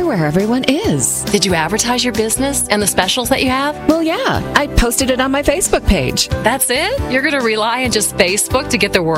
where everyone is. Did you advertise your business and the specials that you have? Well, yeah, I posted it on my Facebook page. That's it? You're going to rely on just Facebook to get the word